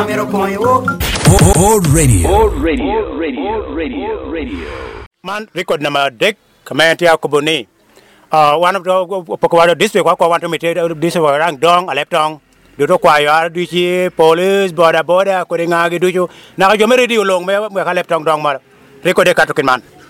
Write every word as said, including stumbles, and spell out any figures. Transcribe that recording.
Old radio. Old radio. Radio. Radio. Radio. Man record number deck command ya kubuni. Uh, one of the Pokawado district what want to meet this rang dong a left dong. Do to kwaya do chi police border border ko nga gi du chu na jo mere di long me me ka left dong dong ma record de katukin man.